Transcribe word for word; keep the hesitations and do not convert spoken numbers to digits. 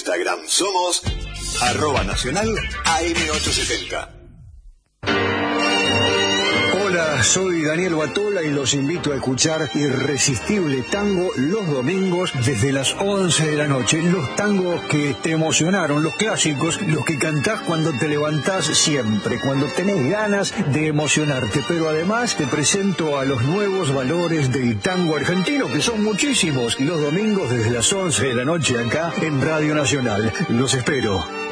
Instagram somos arroba nacional A M ochocientos setenta. Hola, soy Daniel Batola y los invito a escuchar Irresistible Tango los domingos desde las once de la noche. Los tangos que te emocionaron, los clásicos, los que cantás cuando te levantás siempre, cuando tenés ganas de emocionarte. Pero además te presento a los nuevos valores del tango argentino, que son muchísimos, los domingos desde las once de la noche acá en Radio Nacional. Los espero.